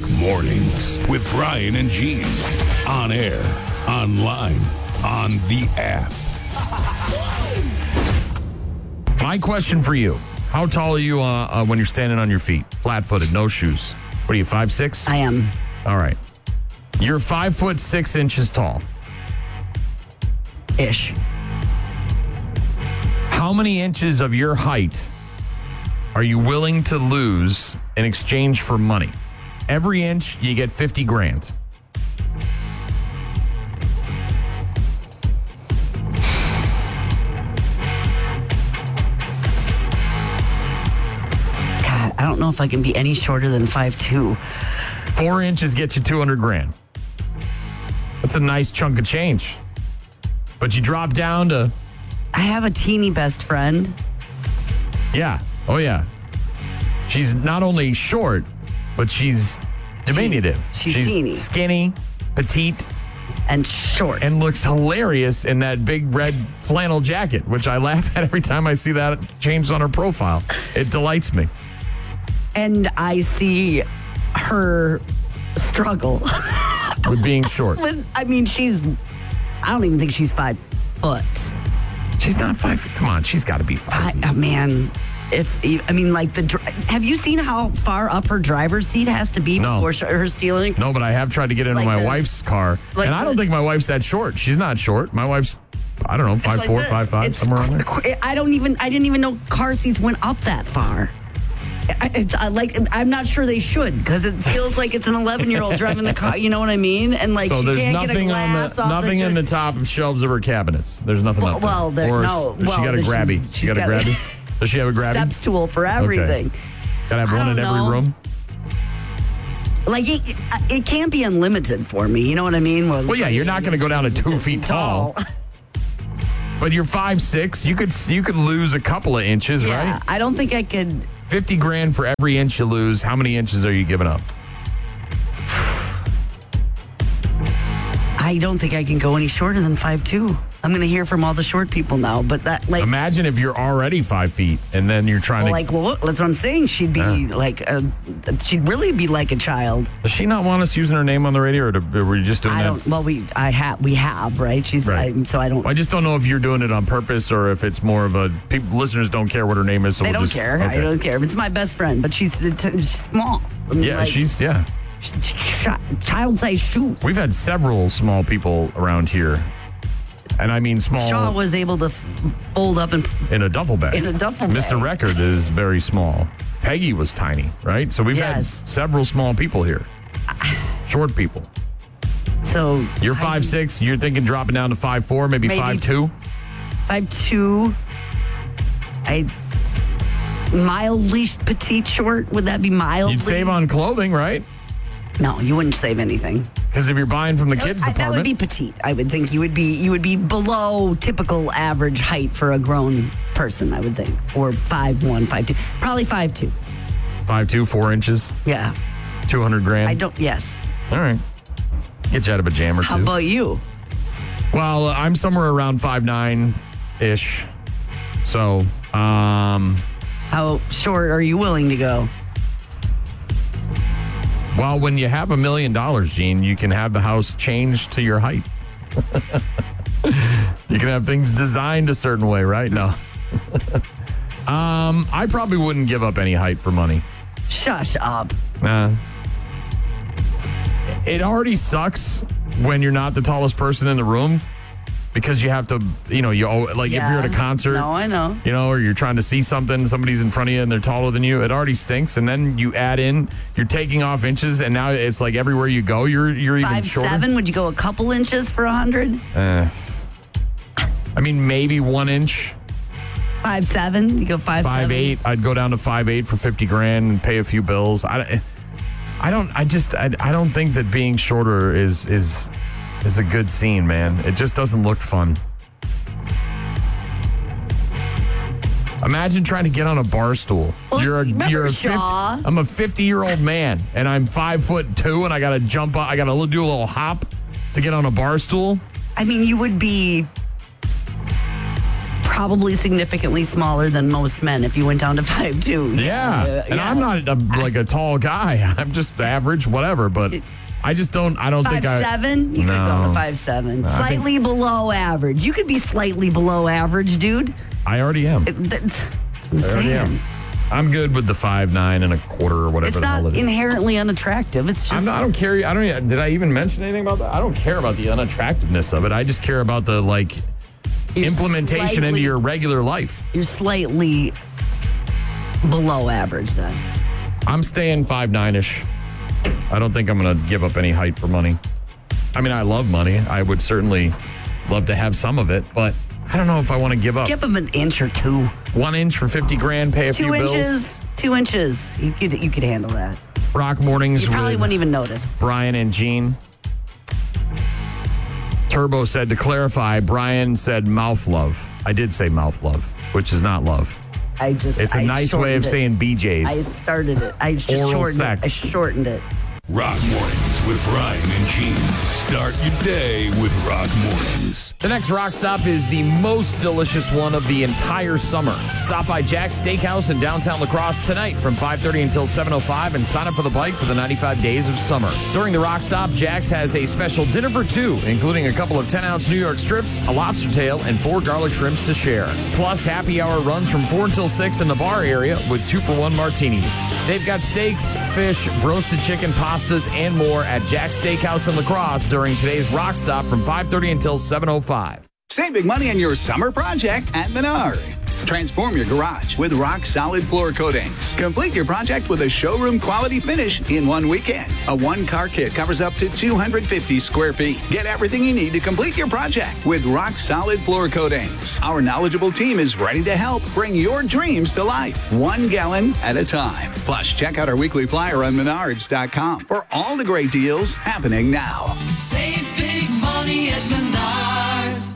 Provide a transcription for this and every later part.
Mornings with Brian and Gene. On air, online, on the app. My question for you. How tall are you when you're standing on your feet? Flat-footed, no shoes. What are you, 5'6"? I am. All right. You're 5'6" tall. Ish. How many inches of your height are you willing to lose in exchange for money? Every inch, you get 50 grand. God, I don't know if I can be any shorter than 5'2". 4 inches gets you 200 grand. That's a nice chunk of change. But you drop down to... I have a teeny best friend. Yeah. Oh, yeah. She's not only short, but she's diminutive. She's teeny. Skinny, petite, and short. and looks hilarious in that big red flannel jacket, which I laugh at every time I see that changed on her profile. It delights me. And I see her struggle. With being short. I don't even think she's 5 foot. She's not 5 feet. Come on, she's got to be 5 feet. Man, have you seen how far up her driver's seat has to be No. before her stealing? No, but I have tried to get into Like my this. wife's car. Like And I don't this. think my wife's that short. She's not short. My wife's, I don't know, 5'4", 5'5", somewhere around there. I didn't even know car seats went up that far. I'm not sure they should, because it feels like it's an 11-year-old driving the car. You know what I mean? And So she there's can't get a nothing glass off nothing in the top of shelves of her cabinets. There's nothing up there. Well, there- Or no. Does she got a Well, grabby? she's She got a got- grabby? Does she have a grabby? step stool for everything. Got to have I one in don't every know. room? Like it can't be unlimited for me. You know what I mean? Well, yeah, you're not going to go down to 2 feet tall. But you're 5'6". You could lose a couple of inches, Yeah, right? I don't think I could. 50 grand for every inch you lose. How many inches are you giving up? I don't think I can go any shorter than 5'2". I'm going to hear from all the short people now, but that Imagine if you're already 5 feet and then you're trying to... look, that's what I'm saying. She'd be she'd really be like a child. Does she not want us using her name on the radio, or were you just doing I that? don't. Well, we have, right? She's Right. so I don't. I just don't know if you're doing it on purpose or if it's more of a... Listeners don't care what her name is, so They we'll don't just... care. Okay. I don't care. It's my best friend, but she's small. Yeah, she's... Yeah. Child-sized shoes. We've had several small people around here. And I mean small... Shaw was able to fold up and in a duffel bag. In a duffel bag. Mr. Record is very small. Peggy was tiny, right? So we've had Yes. several small people here. Short people. So You're 5'6", you're thinking dropping down to 5'4", maybe Maybe. 5'2"? 5'2". Mildly petite short. Would that be mildly? You'd save on clothing, right? No, you wouldn't save anything. Because if you're buying from the kids That would department... be petite. I would think you would be below typical average height for a grown person, I would think. Or 5'1", 5'2". Probably 5'2". 5'2", 4 inches, Yeah. 200 grand. Yes. All right. Get you out of a jam or two. How about you? Well, I'm somewhere around 5'9"-ish. So, How short are you willing to go? well, when you have $1 million, Gene, you can have the house changed to your height. You can have things designed a certain way, right? No. I probably wouldn't give up any height for money. Shush up. Nah. It already sucks when you're not the tallest person in the room because you have to, if you're at a concert. No, I know. Or you're trying to see something, somebody's in front of you and they're taller than you, it already stinks. And then you add in, you're taking off inches, and now it's like everywhere you go, you're even shorter. 5'7", would you go a couple inches for 100? I mean, maybe 1 inch. 5'7", you go 5'7". 5'8", I'd go down to 5'8" for 50 grand and pay a few bills. I don't think that being shorter is a good scene, man. It just doesn't look fun. Imagine trying to get on a bar stool. Well, remember Shaw? I'm a 50-year-old man, and I'm 5'2", and I got to jump up. I got to do a little hop to get on a bar stool. I mean, you would be probably significantly smaller than most men if you went down to 5'2". Yeah. And I'm not like a tall guy. I'm just average, whatever. But I just don't. I don't think 5'7"? You could go to 5'7". Slightly below average. You could be slightly below average, dude. I already am. That's what I'm saying. Am. I'm good with the 5'9.25" or whatever. It's the hell not it is. inherently unattractive. It's just. I don't care. Did I even mention anything about that? I don't care about the unattractiveness of it. I just care about the implementation into your regular life. You're slightly below average then. I'm staying 5'9"-ish. I don't think I'm going to give up any height for money. I mean, I love money. I would certainly love to have some of it, but I don't know if I want to give up. Give them an inch or two. 1 inch for $50,000, pay a few bills. 2 inches. You could handle that. Rock Mornings You probably with wouldn't even notice. Brian and Gene. Turbo said, to clarify, Brian said mouth love. I did say mouth love, which is not love. It's a nice way of saying BJ's. I started it. I just Oral shortened sex. it. I shortened it. Rock Mornings with Brian and Gene. Start your day with Rock Mornings. The next rock stop is the most delicious one of the entire summer. Stop by Jack's Steakhouse in downtown La Crosse tonight from 5:30 until 7:05 and sign up for the bike for the 95 days of summer. During the rock stop, Jack's has a special dinner for two, including a couple of 10-ounce New York strips, a lobster tail, and 4 garlic shrimps to share. Plus, happy hour runs from 4 until 6 in the bar area with 2-for-1 martinis. They've got steaks, fish, roasted chicken, pastas, and more at Jack's Steakhouse in La Crosse during today's rock stop from 5:30 until 7:05. Save big money on your summer project at Menards. Transform your garage with rock-solid floor coatings. Complete your project with a showroom-quality finish in one weekend. A one-car kit covers up to 250 square feet. Get everything you need to complete your project with rock-solid floor coatings. Our knowledgeable team is ready to help bring your dreams to life, 1 gallon at a time. Plus, check out our weekly flyer on Menards.com for all the great deals happening now. Save big money at Menards.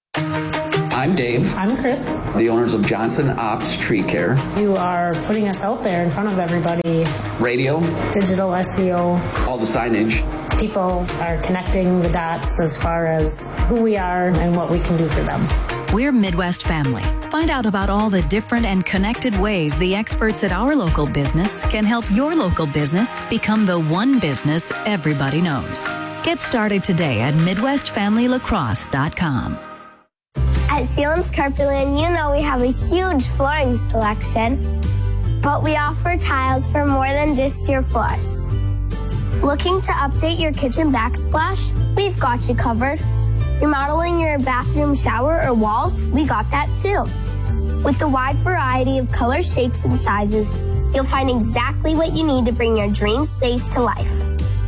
I'm Dave. I'm Chris. The owners of Johnson Ops Tree Care. You are putting us out there in front of everybody. Radio. Digital SEO. All the signage. People are connecting the dots as far as who we are and what we can do for them. We're Midwest Family. Find out about all the different and connected ways the experts at our local business can help your local business become the one business everybody knows. Get started today at MidwestFamilyLacrosse.com. At Sealands Carpetland, you know we have a huge flooring selection, but we offer tiles for more than just your floors. Looking to update your kitchen backsplash? We've got you covered. Remodeling your bathroom shower or walls? We got that too. With the wide variety of colors, shapes, and sizes, you'll find exactly what you need to bring your dream space to life.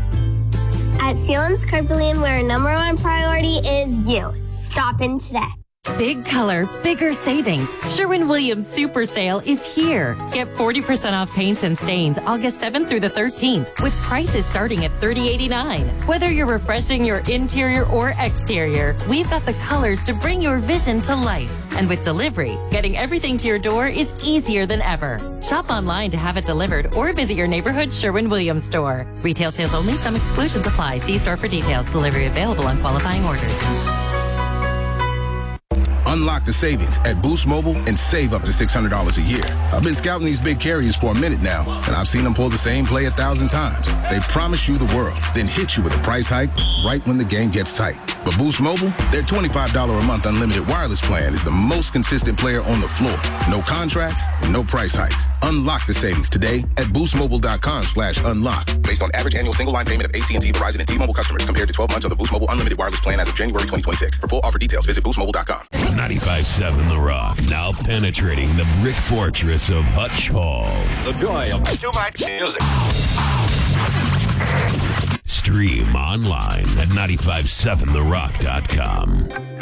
At Sealands Carpetland, where our #1 priority is you. Stop in today. Big color, bigger savings. Sherwin-Williams Super Sale is here. Get 40% off paints and stains August 7th through the 13th with prices starting at $30.89. Whether you're refreshing your interior or exterior, we've got the colors to bring your vision to life. And with delivery, getting everything to your door is easier than ever. Shop online to have it delivered or visit your neighborhood Sherwin-Williams store. Retail sales only. Some exclusions apply. See store for details. Delivery available on qualifying orders. Unlock the savings at Boost Mobile and save up to $600 a year. I've been scouting these big carriers for a minute now, and I've seen them pull the same play 1,000 times. They promise you the world, then hit you with a price hike right when the game gets tight. But Boost Mobile, their $25 a month unlimited wireless plan is the most consistent player on the floor. No contracts, no price hikes. Unlock the savings today at boostmobile.com/unlock. Based on average annual single line payment of AT&T, Verizon, and T-Mobile customers compared to 12 months of the Boost Mobile unlimited wireless plan as of January 2026. For full offer details, visit boostmobile.com. 95.7 The Rock, now penetrating the brick fortress of Hutch Hall. The joy of too much music. Stream online at 957therock.com.